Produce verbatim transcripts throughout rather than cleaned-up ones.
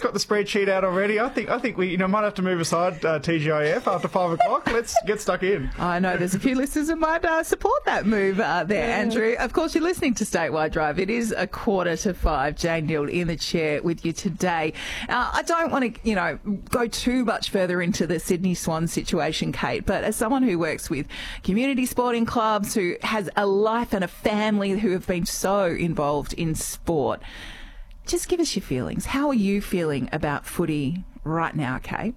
got the spreadsheet out already. I think I think we you know might have to move aside uh, T G I F after five o'clock. Let's get stuck in. I know there's a few listeners who might uh, support that move uh, there, Yeah. Andrew. Of course, you're listening to Statewide Drive. It is a quarter to five. Jane Neal in the chair with you today. Uh, I don't want to, you know, go too much further into the Sydney Swans situation, Kate, but as someone who works with community sporting clubs, who has a life and a family who have been so involved in sport, just give us your feelings. How are you feeling about footy right now, Kate?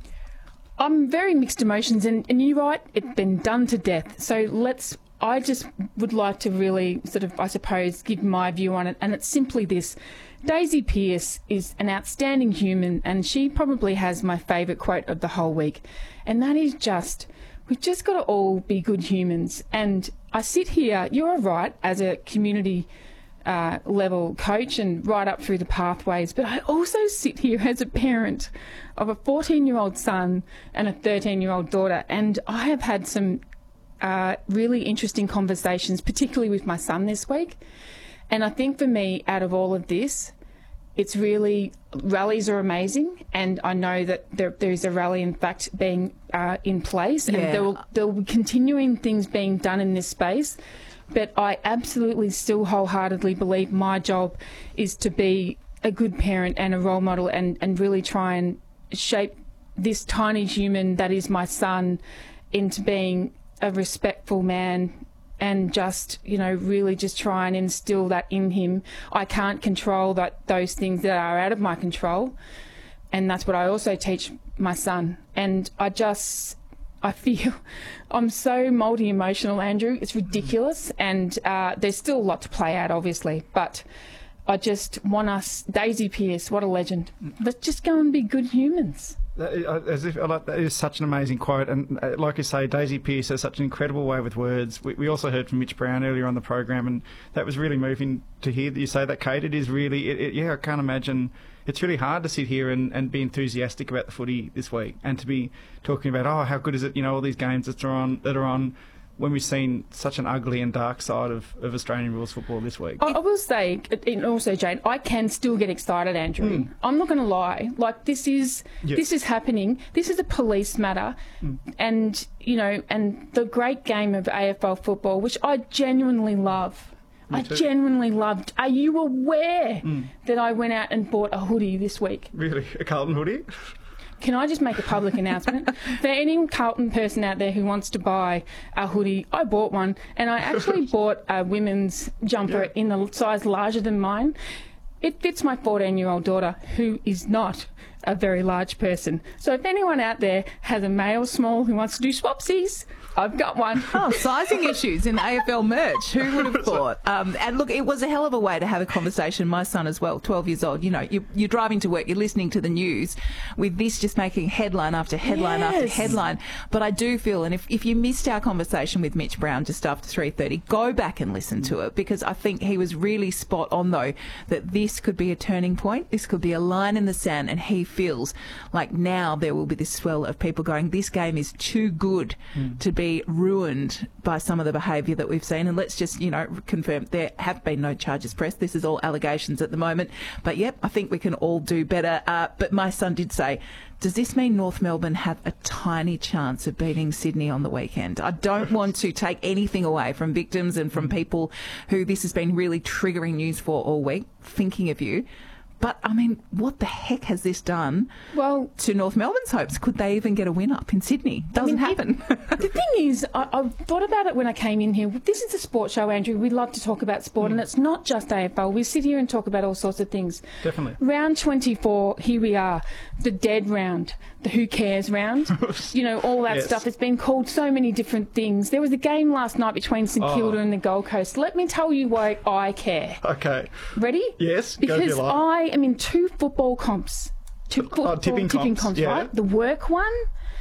I'm very mixed emotions, and, and you're right, it's been done to death. So let's, I just would like to really sort of, I suppose, give my view on it, and it's simply this. Daisy Pearce is an outstanding human, and she probably has my favourite quote of the whole week, and that is just, we've just got to all be good humans. And I sit here, you're right, as a community Uh, level coach and right up through the pathways, but I also sit here as a parent of a fourteen-year-old son and a thirteen-year-old daughter, and I have had some uh, really interesting conversations, particularly with my son this week. And I think for me, out of all of this, it's really, rallies are amazing, and I know that there, there is a rally, in fact, being uh, in place, and Yeah. there will, there will be continuing things being done in this space. But I absolutely still wholeheartedly believe my job is to be a good parent and a role model, and, and really try and shape this tiny human that is my son into being a respectful man, and just, you know, really just try and instill that in him. I can't control that, those things that are out of my control, and that's what I also teach my son. And I just... I feel I'm so multi-emotional, Andrew. It's ridiculous, and uh, there's still a lot to play out, obviously, but I just want us, Daisy Pearce, what a legend. Let's just go and be good humans. That is, as if, I like, that is such an amazing quote, and uh, like you say, Daisy Pearce has such an incredible way with words. We, we also heard from Mitch Brown earlier on the program, and that was really moving to hear that you say that, Kate. It is really, it, it, yeah, I can't imagine. It's really hard to sit here and, and be enthusiastic about the footy this week, and to be talking about, oh, how good is it, you know, all these games that are on, that are on, when we've seen such an ugly and dark side of, of Australian rules football this week. I, I will say, and also, Jane, I can still get excited, Andrew. Mm. I'm not going to lie. Like, this is Yes. this is happening. This is a police matter, Mm. and you know, and the great game of A F L football, which I genuinely love. Me I too. genuinely loved. Are you aware Mm. that I went out and bought a hoodie this week? Really? A Carlton hoodie? Can I just make a public announcement? For any Carlton person out there who wants to buy a hoodie, I bought one, and I actually bought a women's jumper Yeah. in the size larger than mine. It fits my fourteen-year-old daughter, who is not a very large person. So if anyone out there has a male small who wants to do swapsies, I've got one. Oh, sizing issues in A F L merch. Who would have thought? Um, and look, it was a hell of a way to have a conversation. My son as well, twelve years old. You know, you, you're driving to work, you're listening to the news, with this just making headline after headline after Yes. headline. But I do feel, and if, if you missed our conversation with Mitch Brown just after three thirty, go back and listen to it, because I think he was really spot on, though, that this could be a turning point. This could be a line in the sand, and he feels like now there will be this swell of people going, this game is too good mm. to be ruined by some of the behaviour that we've seen. And let's just, you know, confirm there have been no charges pressed. This is all allegations at the moment. But, yep, I think we can all do better. Uh, but my son did say, does this mean North Melbourne have a tiny chance of beating Sydney on the weekend? I don't want to take anything away from victims and from people who this has been really triggering news for all week, thinking of you. But, I mean, what the heck has this done well, to North Melbourne's hopes? Could they even get a win up in Sydney? Doesn't I mean, happen. It, the thing is, I, I thought about it when I came in here. This is a sports show, Andrew. We love to talk about sport, mm. and it's not just A F L. We sit here and talk about all sorts of things. Definitely. Round twenty-four, here we are. The dead round, the who cares round, you know, all that yes. stuff. It's been called so many different things. There was a game last night between St oh. Kilda and the Gold Coast. Let me tell you why I care. Okay. Ready? Yes. Because go I am in two football comps. Two football oh, tipping, tipping comps, comps, yeah. right? The work one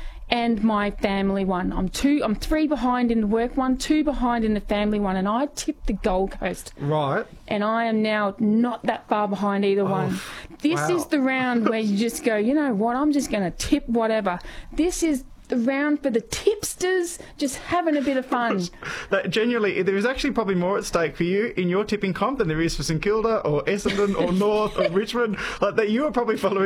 and my family one. I'm two. I'm three behind in the work one, two behind in the family one, and I tipped the Gold Coast. Right. And I am now not that far behind either oh, one. This wow. is the round where you just go, you know what? I'm just going to tip whatever. This is the round for the tipsters, just having a bit of fun. That genuinely, there is actually probably more at stake for you in your tipping comp than there is for St Kilda or Essendon or North or Richmond. Like that, you are probably following